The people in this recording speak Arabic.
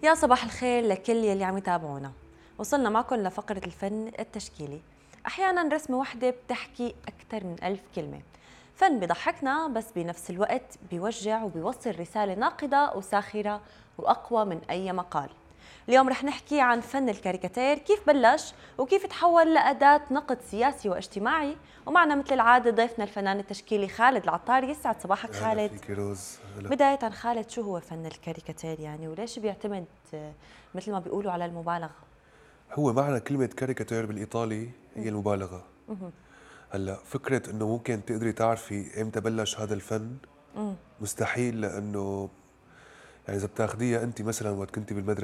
يا صباح الخير لكل يلي عم يتابعونا. وصلنا معكم لفقرة الفن التشكيلي. أحيانا رسمة واحدة بتحكي أكثر من 1000 كلمة. فن بيضحكنا بس بنفس الوقت بيوجع وبيوصل رسالة ناقدة وساخرة وأقوى من أي مقال. اليوم رح نحكي عن فن الكاريكاتير، كيف بلش وكيف تحول لأداة نقد سياسي واجتماعي. ومعنا مثل العادة ضيفنا الفنان التشكيلي خالد العطار. يسعد صباحك هلا خالد. فيك روز. هلا. بداية خالد، شو هو فن الكاريكاتير يعني، وليش بيعتمد مثل ما بيقولوا على المبالغة؟ هو معنى كلمة كاريكاتير بالإيطالي هي المبالغة. هلا فكرة إنه ممكن تقدري تعرفي إمتى بلش هذا الفن مستحيل، لأنه يعني إذا بتاخديها أنت مثلا وقت كنتي بالمدرسة